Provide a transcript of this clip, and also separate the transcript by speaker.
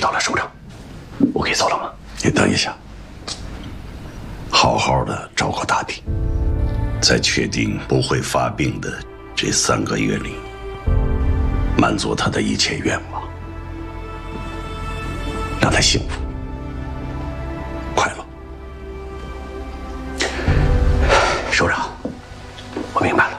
Speaker 1: 道了，首长，我可以走了吗？
Speaker 2: 你等一下，好好的照顾大地，在确定不会发病的这3个月里，满足他的一切愿望，让他幸福、快乐。
Speaker 1: 首长，我明白了。